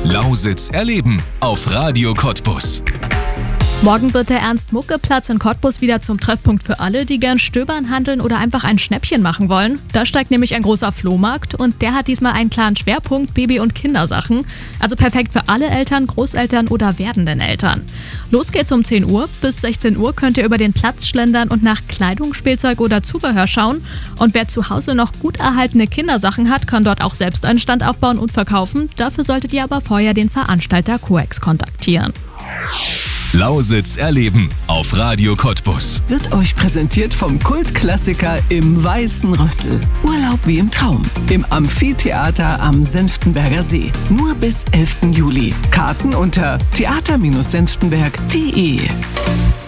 Lausitz erleben auf Radio Cottbus. Morgen wird der Ernst-Mucke-Platz in Cottbus wieder zum Treffpunkt für alle, die gern stöbern, handeln oder einfach ein Schnäppchen machen wollen. Da steigt nämlich ein großer Flohmarkt und der hat diesmal einen klaren Schwerpunkt: Baby- und Kindersachen. Also perfekt für alle Eltern, Großeltern oder werdenden Eltern. Los geht's um 10 Uhr. Bis 16 Uhr könnt ihr über den Platz schlendern und nach Kleidung, Spielzeug oder Zubehör schauen. Und wer zu Hause noch gut erhaltene Kindersachen hat, kann dort auch selbst einen Stand aufbauen und verkaufen. Dafür solltet ihr aber vorher den Veranstalter Coex kontaktieren. Lausitz erleben auf Radio Cottbus. Wird euch präsentiert vom Kultklassiker im Weißen Rössel. Urlaub wie im Traum. Im Amphitheater am Senftenberger See. Nur bis 11. Juli. Karten unter theater-senftenberg.de.